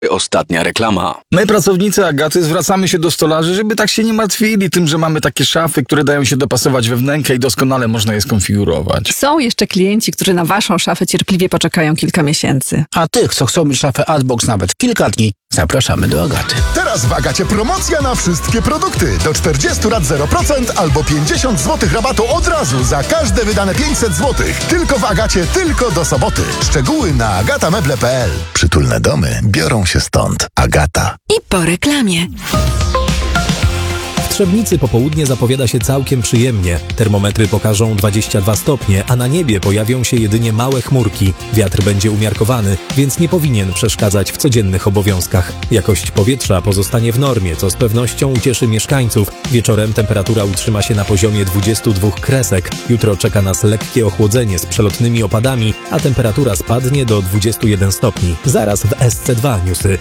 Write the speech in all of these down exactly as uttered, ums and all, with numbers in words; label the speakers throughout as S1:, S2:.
S1: Ostatnia reklama.
S2: My, pracownicy Agaty, zwracamy się do stolarzy, żeby tak się nie martwili tym, że mamy takie szafy, które dają się dopasować we wnękę i doskonale można je skonfigurować.
S3: Są jeszcze klienci, którzy na waszą szafę cierpliwie poczekają kilka miesięcy.
S4: A tych, co chcą mieć szafę Adbox nawet kilka dni, zapraszamy do Agaty.
S5: Teraz w Agacie promocja na wszystkie produkty. Do czterdziestu lat zero procent albo pięćdziesiąt złotych rabatu od razu za każde wydane pięćset złotych. Tylko w Agacie, tylko do soboty. Szczegóły na agatameble kropka p l. Przytulne domy biorą się stąd. Agata.
S6: I po reklamie.
S7: W Trzebnicy popołudnie zapowiada się całkiem przyjemnie. Termometry pokażą dwadzieścia dwa stopnie, a na niebie pojawią się jedynie małe chmurki. Wiatr będzie umiarkowany, więc nie powinien przeszkadzać w codziennych obowiązkach. Jakość powietrza pozostanie w normie, co z pewnością ucieszy mieszkańców. Wieczorem temperatura utrzyma się na poziomie dwudziestu dwóch kresek. Jutro czeka nas lekkie ochłodzenie z przelotnymi opadami, a temperatura spadnie do dwudziestu jeden stopni. Zaraz w S C dwa Newsy.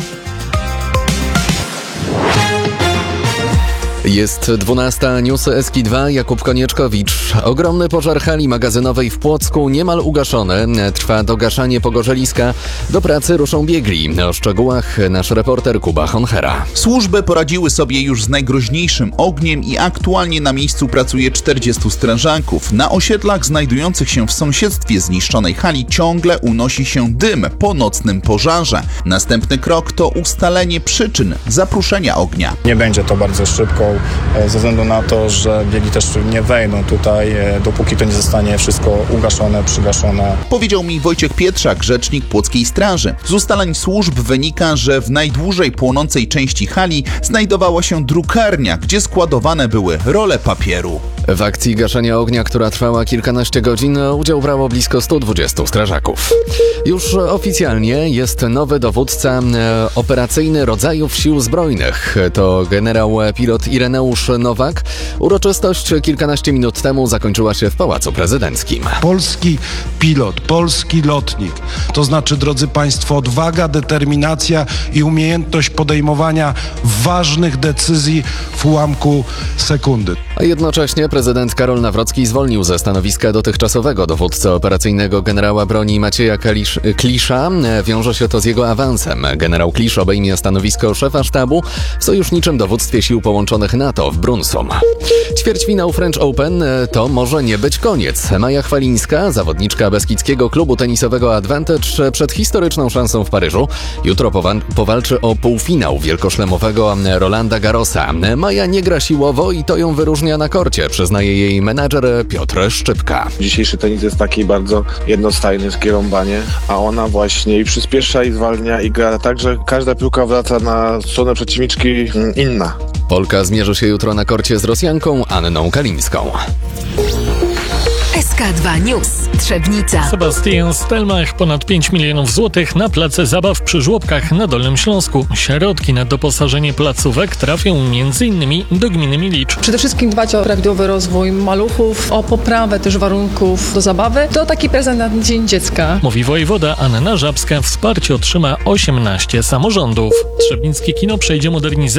S8: Jest dwunasta, newsy S K dwa, Jakub Konieczkowicz. Ogromny pożar hali magazynowej w Płocku niemal ugaszony. Trwa dogaszanie pogorzeliska. Do pracy ruszą biegli. O szczegółach nasz reporter Kuba Honchera.
S9: Służby poradziły sobie już z najgroźniejszym ogniem i aktualnie na miejscu pracuje czterdziestu strażaków. Na osiedlach znajdujących się w sąsiedztwie zniszczonej hali ciągle unosi się dym po nocnym pożarze. Następny krok to ustalenie przyczyn zapruszenia ognia.
S10: Nie będzie to bardzo szybko, ze względu na to, że biegi też nie wejdą tutaj, dopóki to nie zostanie wszystko ugaszone, przygaszone.
S9: Powiedział mi Wojciech Pietrzak, rzecznik Płockiej Straży. Z ustaleń służb wynika, że w najdłużej płonącej części hali znajdowała się drukarnia, gdzie składowane były role papieru.
S8: W akcji gaszenia ognia, która trwała kilkanaście godzin, udział brało blisko stu dwudziestu strażaków. Już oficjalnie jest nowy dowódca operacyjny rodzajów sił zbrojnych. To generał pilot Ireneusz Nowak. Uroczystość kilkanaście minut temu zakończyła się w Pałacu Prezydenckim.
S11: Polski pilot, polski lotnik. To znaczy, drodzy Państwo, odwaga, determinacja i umiejętność podejmowania ważnych decyzji w ułamku sekundy.
S8: A jednocześnie prezydent Karol Nawrocki zwolnił ze stanowiska dotychczasowego dowódcę operacyjnego generała broni Macieja Kalisz, Klisza. Wiąże się to z jego awansem. Generał Klisz obejmie stanowisko szefa sztabu w sojuszniczym dowództwie sił połączonych NATO w Brunsum. Ćwierćfinał French Open to może nie być koniec. Maja Chwalińska, zawodniczka beskidzkiego klubu tenisowego Advantage, przed historyczną szansą w Paryżu. Jutro powa- powalczy o półfinał wielkoszlemowego Rolanda Garrosa. Maja nie gra siłowo i to ją wyróżnia na korcie, przyznaje jej menadżer Piotr Szczypka.
S12: Dzisiejszy tenis jest taki bardzo jednostajny, skierąbanie, a ona właśnie i przyspiesza, i zwalnia, i gra tak, że każda piłka wraca na stronę przeciwniczki inna.
S8: Polka zmierzy się jutro na korcie z Rosjanką Anną Kalińską.
S6: S K dwa News. Trzebnica.
S13: Sebastian Stelmach ponad pięć milionów złotych na place zabaw przy żłobkach na Dolnym Śląsku. Środki na doposażenie placówek trafią m.in. do gminy Milicz.
S14: Przede wszystkim dbać o prawidłowy rozwój maluchów, o poprawę też warunków do zabawy. To taki prezent na Dzień Dziecka.
S13: Mówi wojewoda Anna Żabska. Wsparcie otrzyma osiemnaście samorządów. Trzebnickie kino przejdzie modernizację